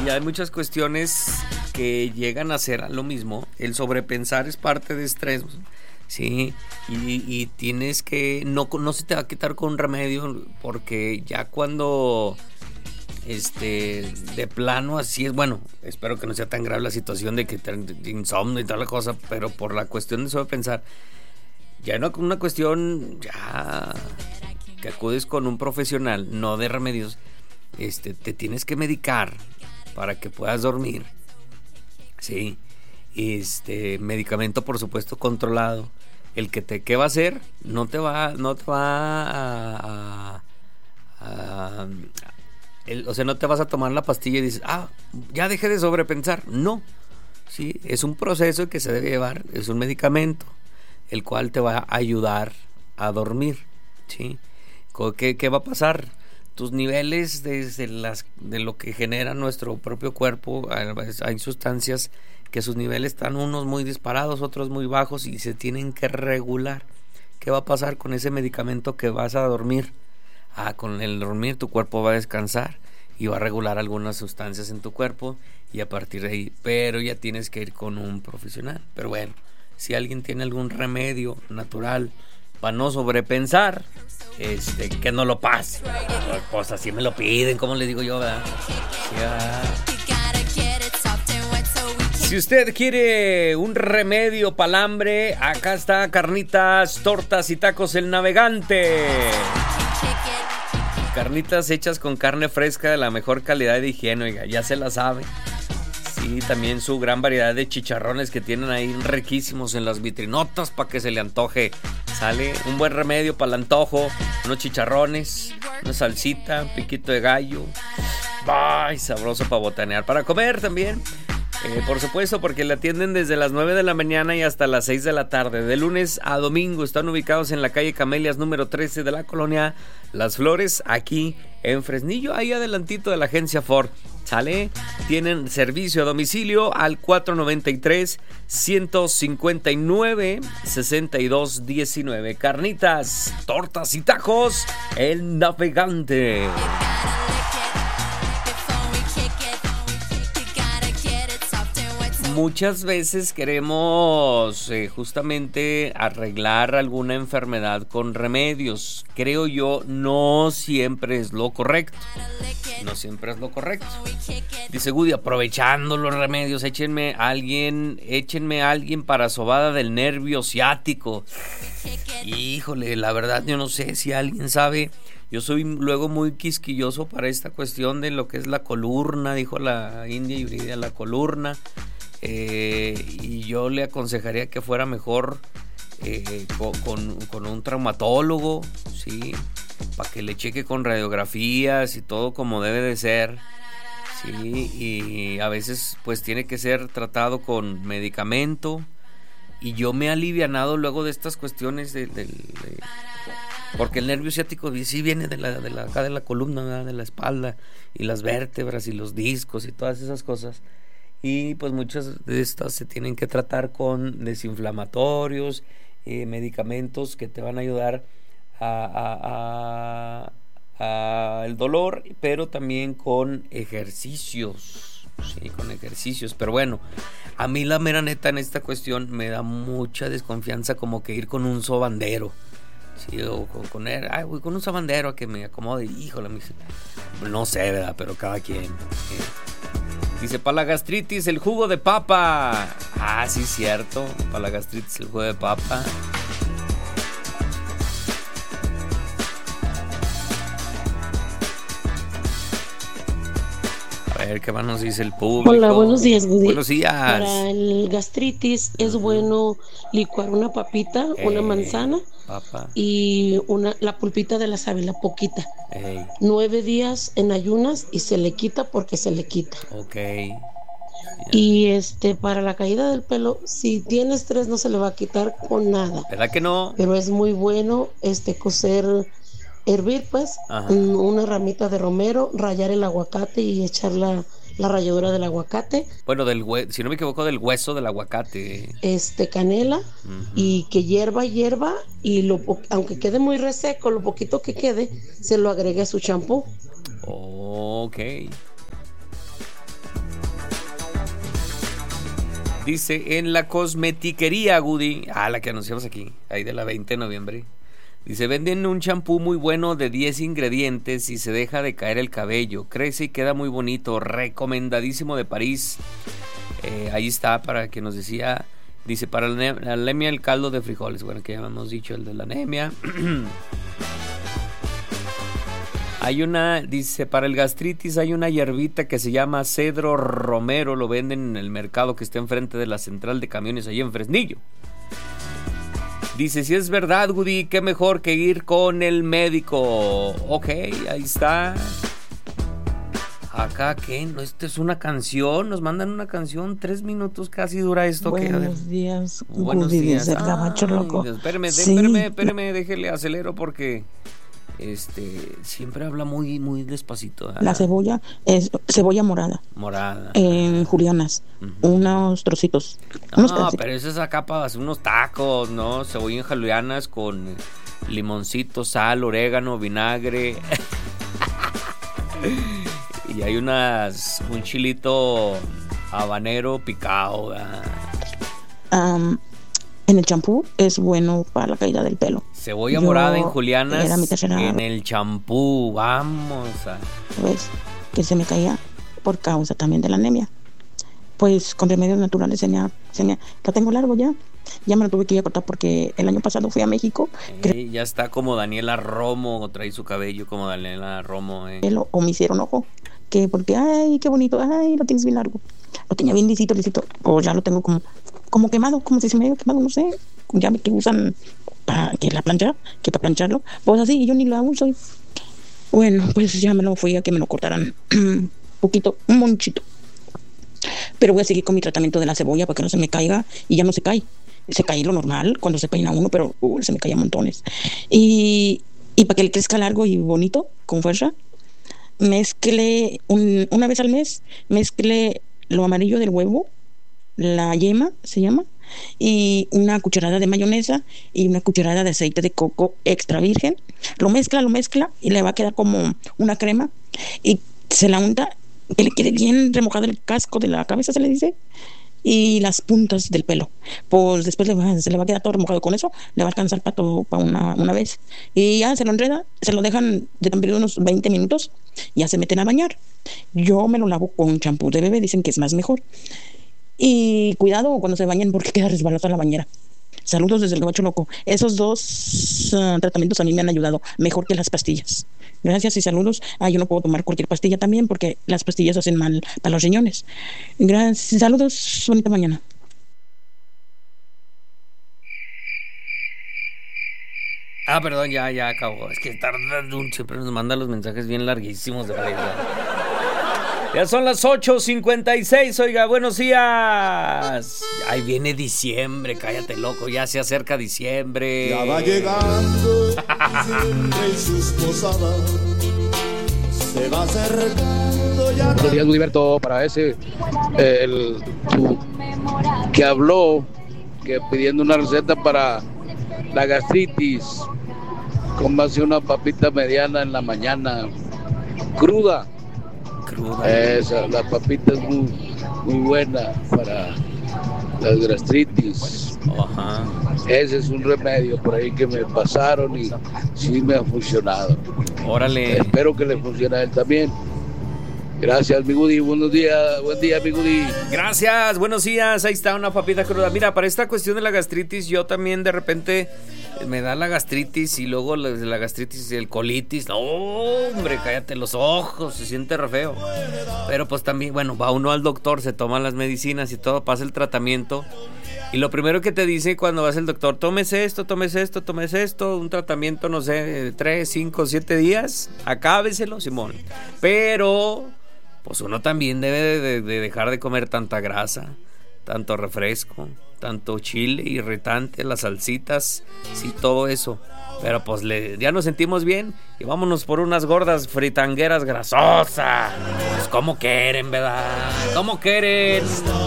Y hay muchas cuestiones que llegan a ser lo mismo. El sobrepensar es parte de estrés, sí, y tienes que, no se te va a quitar con un remedio, porque ya cuando de plano así es, bueno, espero que no sea tan grave la situación de que de insomnio y toda la cosa, pero por la cuestión de sobrepensar, ya no una cuestión ya que acudes con un profesional, no de remedios, te tienes que medicar para que puedas dormir, sí, medicamento por supuesto controlado. El que ¿qué va a hacer? No te va o sea, no te vas a tomar la pastilla y dices, ya dejé de sobrepensar. No, sí, es un proceso que se debe llevar, es un medicamento, el cual te va a ayudar a dormir, ¿sí? ¿Qué va a pasar? Tus niveles de lo que genera nuestro propio cuerpo, hay sustancias que sus niveles están unos muy disparados, otros muy bajos y se tienen que regular. ¿Qué va a pasar con ese medicamento que vas a dormir? Con el dormir tu cuerpo va a descansar y va a regular algunas sustancias en tu cuerpo y a partir de ahí, pero ya tienes que ir con un profesional. Pero bueno, si alguien tiene algún remedio natural para no sobrepensar, que no lo pase. Pues así me lo piden, como les digo yo, ¿verdad? Si usted quiere un remedio para el hambre, acá está Carnitas, Tortas y Tacos El Navegante. Carnitas hechas con carne fresca de la mejor calidad de higiene, oiga, ya se la sabe. Sí, también su gran variedad de chicharrones que tienen ahí riquísimos en las vitrinotas para que se le antoje. Sale un buen remedio para el antojo, unos chicharrones, una salsita, un piquito de gallo. ¡Ay, sabroso para botanear! Para comer también. Por supuesto, porque la atienden desde las 9 de la mañana y hasta las 6 de la tarde. De lunes a domingo están ubicados en la calle Camelias número 13 de la colonia Las Flores, aquí en Fresnillo, ahí adelantito de la agencia Ford. ¿Sale? Tienen servicio a domicilio al 493-159-6219. Carnitas, Tortas y Tacos El Navegante. Muchas veces queremos justamente arreglar alguna enfermedad con remedios. Creo yo, no siempre es lo correcto. No siempre es lo correcto. Dice Woody, aprovechando los remedios, échenme a alguien para sobada del nervio ciático. Híjole, la verdad yo no sé si alguien sabe. Yo soy luego muy quisquilloso para esta cuestión de lo que es la columna, dijo la India Yuridia, la columna. Y yo le aconsejaría que fuera mejor con un traumatólogo, sí, para que le cheque con radiografías y todo como debe de ser, sí, y a veces pues tiene que ser tratado con medicamento. Y yo me he alivianado luego de estas cuestiones porque el nervio ciático sí viene acá de la columna, ¿verdad? De la espalda y las vértebras y los discos y todas esas cosas. Y pues muchas de estas se tienen que tratar con desinflamatorios, medicamentos que te van a ayudar a el dolor, pero también con ejercicios, sí, con ejercicios. Pero bueno, a mí la mera neta en esta cuestión me da mucha desconfianza como que ir con un sobandero. Sí, o con él, voy con un sobandero a que me acomode. Híjole, no sé, ¿verdad? Pero cada quien. Dice, para la gastritis, el jugo de papa. Sí, cierto. Para la gastritis, el jugo de papa. A ver, ¿qué más nos dice el público? Hola, buenos días, Woody. Buenos días. Para el gastritis es bueno licuar una papita, una manzana papa. Y la pulpita de la sábila, poquita. 9 días en ayunas y se le quita porque se le quita. Ok. Y para la caída del pelo, si tiene estrés no se le va a quitar con nada. ¿Verdad que no? Pero es muy bueno hervir pues una ramita de romero, rallar el aguacate y echar la ralladura del aguacate. Bueno, si no me equivoco, del hueso del aguacate. Canela y que hierva y aunque quede muy reseco, lo poquito que quede se lo agregue a su champú. Ok. Dice, en la cosmetiquería, Goody, la que anunciamos aquí, ahí de la 20 de noviembre. Dice, venden un champú muy bueno de 10 ingredientes y se deja de caer el cabello. Crece y queda muy bonito. Recomendadísimo de París. Ahí está, para que nos decía. Dice, para la anemia, el caldo de frijoles. Bueno, que ya hemos dicho el de la anemia. Hay una, dice, para el gastritis hay una hierbita que se llama cedro romero. Lo venden en el mercado que está enfrente de la central de camiones ahí en Fresnillo. Dice, si es verdad, Woody, qué mejor que ir con el médico. Ok, ahí está. Acá, ¿qué? No, esto es una canción. Nos mandan una canción. 3 minutos casi dura esto. Buenos días, Buenos días. Desde el Gabacho Loco. Espérame, déjele acelero porque siempre habla muy, muy despacito. La cebolla es cebolla morada. En julianas. Unos trocitos. Pero eso es acá para hacer unos tacos, ¿no? Cebolla en julianas con limoncito, sal, orégano, vinagre. Y hay un chilito habanero picado. En el champú es bueno para la caída del pelo. Cebolla morada en julianas en el champú. Vamos a... Pues que se me caía por causa también de la anemia. Pues con remedios naturales la tengo largo ya. Ya me lo tuve que ir a cortar porque el año pasado fui a México. Ya está como Daniela Romo, trae su cabello como Daniela Romo. O me hicieron ojo. Que porque, ay, qué bonito, ay, lo tienes bien largo. Lo tenía bien lisito. O ya lo tengo como quemado, como si se me haya quemado, no sé. Ya que usan para plancharlo. Pues así, yo ni lo uso. Bueno, pues ya me lo fui a que me lo cortaran un monchito. Pero voy a seguir con mi tratamiento de la cebolla para que no se me caiga. Y ya no se cae. Se cae lo normal cuando se peina uno, pero se me caía montones. Y para que le crezca largo y bonito, con fuerza, mezcle una vez al mes, mezcle lo amarillo del huevo, la yema se llama, y una cucharada de mayonesa y una cucharada de aceite de coco extra virgen. Lo mezcla y le va a quedar como una crema y se la unta, que le quede bien remojado el casco de la cabeza, se le dice, y las puntas del pelo. Pues después se le va a quedar todo remojado. Con eso le va a alcanzar para todo, para una vez. Y ya se lo enreda, se lo dejan de también unos 20 minutos, ya se meten a bañar. Yo me lo lavo con champú de bebé, dicen que es más mejor. Y cuidado cuando se bañen porque queda resbalosa la bañera. Saludos desde el Gabacho Loco. Esos 2 tratamientos a mí me han ayudado mejor que las pastillas. Gracias y saludos. Yo no puedo tomar cualquier pastilla también porque las pastillas hacen mal para los riñones. Gracias, saludos, bonita mañana. Perdón, ya acabó. Es que siempre nos manda los mensajes bien larguísimos de verdad. Ya son las 8:56, oiga, buenos días. Ahí viene diciembre, cállate loco, ya se acerca diciembre. Ya va llegando diciembre y sus posadas se va acercando ya. Buenos días, Gilberto, para ese que habló, que pidiendo una receta para la gastritis, cómase una papita mediana en la mañana, cruda. La papita es muy buena para las gastritis. Ajá. Ese es un remedio por ahí que me pasaron y sí me ha funcionado. Órale. Espero que le funcione a él también. Gracias, mi Gudi. Buen día, mi Gudi. Gracias, buenos días. Ahí está una papita cruda. Mira, para esta cuestión de la gastritis, yo también de repente me da la gastritis y luego la gastritis y el colitis. No, hombre, cállate los ojos, se siente re feo. Pero pues también, bueno, va uno al doctor, se toman las medicinas y todo, pasa el tratamiento. Y lo primero que te dice cuando vas al doctor, tómese esto, un tratamiento, no sé, 3, 5, 7 días, acábeselo, Simón. Pero pues uno también debe de dejar de comer tanta grasa, tanto refresco, tanto chile irritante, las salsitas, sí, todo eso. Pero pues ya nos sentimos bien y vámonos por unas gordas fritangueras grasosas. Pues, ¿cómo quieren, verdad? ¿Cómo quieren?